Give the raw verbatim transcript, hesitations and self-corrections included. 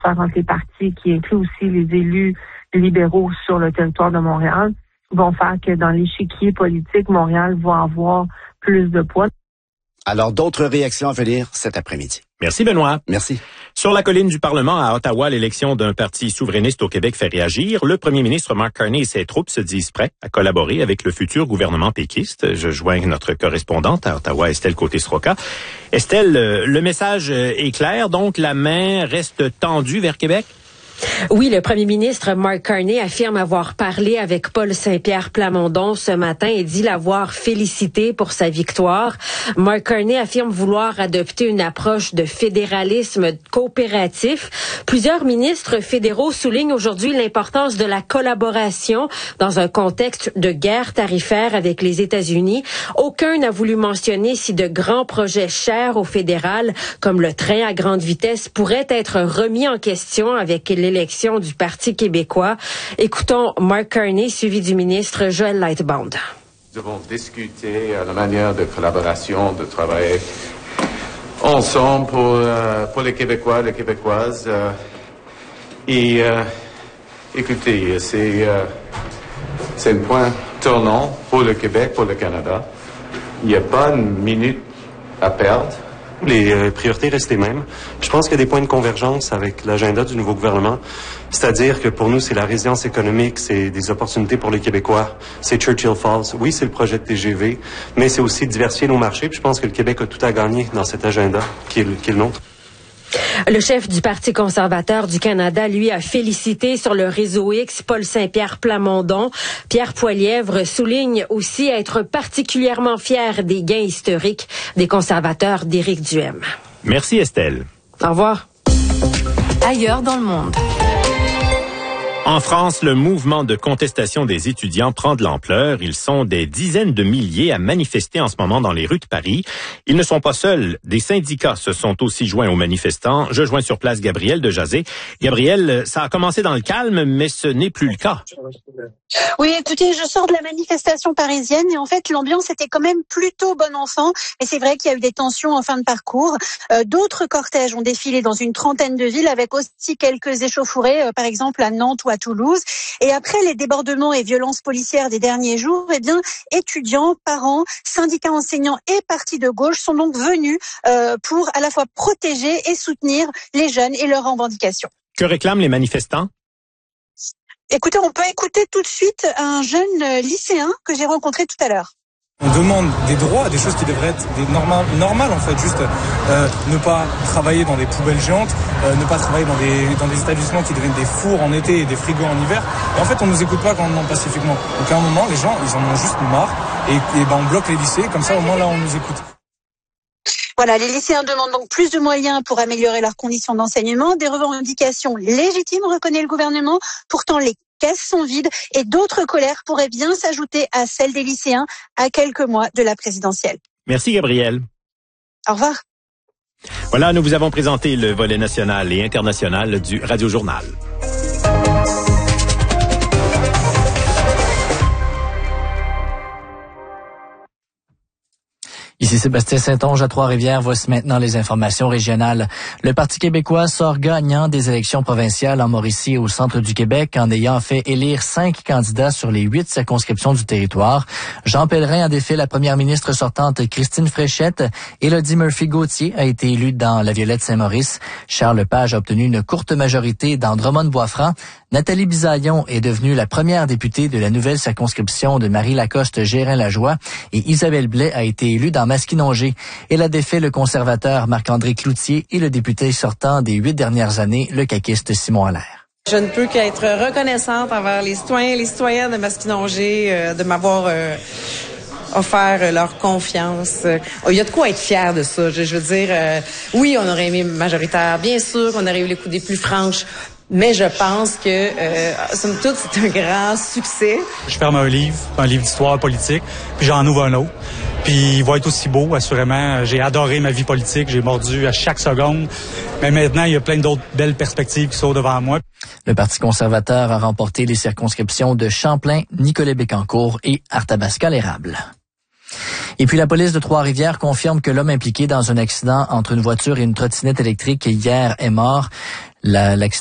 entre les partis, qui inclut aussi les élus libéraux sur le territoire de Montréal, vont faire que dans l'échiquier politique, Montréal va avoir plus de poids. Alors, d'autres réactions à venir cet après-midi. Merci, Benoît. Merci. Sur la colline du Parlement à Ottawa, l'élection d'un parti souverainiste au Québec fait réagir. Le premier ministre Mark Carney et ses troupes se disent prêts à collaborer avec le futur gouvernement péquiste. Je joins notre correspondante à Ottawa, Estelle Côté-Sroka. Estelle, le message est clair, donc la main reste tendue vers Québec? Oui, le premier ministre Mark Carney affirme avoir parlé avec Paul Saint-Pierre Plamondon ce matin et dit l'avoir félicité pour sa victoire. Mark Carney affirme vouloir adopter une approche de fédéralisme coopératif. Plusieurs ministres fédéraux soulignent aujourd'hui l'importance de la collaboration dans un contexte de guerre tarifaire avec les États-Unis. Aucun n'a voulu mentionner si de grands projets chers au fédéral, comme le train à grande vitesse, pourraient être remis en question avec les l'élection du Parti québécois. Écoutons Mark Carney, suivi du ministre Joël Lightbound. Nous avons discuté la manière de collaboration, de travailler ensemble pour, euh, pour les Québécois, les Québécoises. Euh, et euh, écoutez, c'est, euh, c'est un point tournant pour le Québec, pour le Canada. Il n'y a pas une minute à perdre. Les euh, priorités restent les mêmes. Je pense qu'il y a des points de convergence avec l'agenda du nouveau gouvernement. C'est-à-dire que pour nous, c'est la résilience économique, c'est des opportunités pour les Québécois, c'est Churchill Falls. Oui, c'est le projet de T G V, mais c'est aussi diversifier nos marchés. Puis je pense que le Québec a tout à gagner dans cet agenda qui est le, qui est le nôtre. Le chef du Parti conservateur du Canada, lui, a félicité sur le réseau X Paul Saint-Pierre Plamondon. Pierre Poilièvre souligne aussi être particulièrement fier des gains historiques des conservateurs d'Éric Duhem. Merci, Estelle. Au revoir. Ailleurs dans le monde. En France, le mouvement de contestation des étudiants prend de l'ampleur. Ils sont des dizaines de milliers à manifester en ce moment dans les rues de Paris. Ils ne sont pas seuls. Des syndicats se sont aussi joints aux manifestants. Je joins sur place Gabriel de Jazé. Gabriel, ça a commencé dans le calme, mais ce n'est plus le cas. Oui, écoutez, je sors de la manifestation parisienne et en fait, l'ambiance était quand même plutôt bon enfant. Et c'est vrai qu'il y a eu des tensions en fin de parcours. Euh, d'autres cortèges ont défilé dans une trentaine de villes avec aussi quelques échauffourées, euh, par exemple à Nantes ou à Toulouse. Et après les débordements et violences policières des derniers jours, eh bien, étudiants, parents, syndicats enseignants et partis de gauche sont donc venus euh, pour à la fois protéger et soutenir les jeunes et leurs revendications. Que réclament les manifestants? Écoutez, on peut écouter tout de suite un jeune lycéen que j'ai rencontré tout à l'heure. On demande des droits, des choses qui devraient être des normales, normales en fait, juste euh, ne pas travailler dans des poubelles géantes, euh, ne pas travailler dans des dans des établissements qui deviennent des fours en été et des frigos en hiver. Et en fait, on nous écoute pas quand on demande pacifiquement. Donc à un moment, les gens, ils en ont juste marre et, et ben on bloque les lycées, comme ça au moins là on nous écoute. Voilà, les lycéens demandent donc plus de moyens pour améliorer leurs conditions d'enseignement, des revendications légitimes, reconnaît le gouvernement. Pourtant, les caisses sont vides et d'autres colères pourraient bien s'ajouter à celles des lycéens à quelques mois de la présidentielle. Merci, Gabriel. Au revoir. Voilà, nous vous avons présenté le volet national et international du Radio Journal. Ici Sébastien Saint-Onge à Trois-Rivières. Voici maintenant les informations régionales. Le Parti québécois sort gagnant des élections provinciales en Mauricie et au centre du Québec en ayant fait élire cinq candidats sur les huit circonscriptions du territoire. Jean Pellerin a défait la première ministre sortante Christine Fréchette. Élodie Murphy-Gauthier a été élue dans la Violette-Saint-Maurice. Charles Lepage a obtenu une courte majorité dans Drummond-Boisfranc. Nathalie Bisaillon est devenue la première députée de la nouvelle circonscription de Marie-Lacoste-Gérin-Lajoie et Isabelle Blais a été élue dans Masquinongé. Elle a défait le conservateur Marc-André Cloutier et le député sortant des huit dernières années, le caquiste Simon Allaire. Je ne peux qu'être reconnaissante envers les citoyens et les citoyennes de Masquinongé euh, de m'avoir euh, offert leur confiance. Il y a de quoi être fier de ça. Je, je veux dire, euh, oui, on aurait aimé majoritaire, bien sûr, on aurait eu les coups des plus franches. Mais je pense que, euh, somme toute, c'est un grand succès. Je ferme un livre, un livre d'histoire politique, puis j'en ouvre un autre. Puis il va être aussi beau, assurément. J'ai adoré ma vie politique, j'ai mordu à chaque seconde. Mais maintenant, il y a plein d'autres belles perspectives qui sont devant moi. Le Parti conservateur a remporté les circonscriptions de Champlain, Nicolet-Bécancour et Arthabasca-l'Érable. Et puis la police de Trois-Rivières confirme que l'homme impliqué dans un accident entre une voiture et une trottinette électrique hier est mort. La,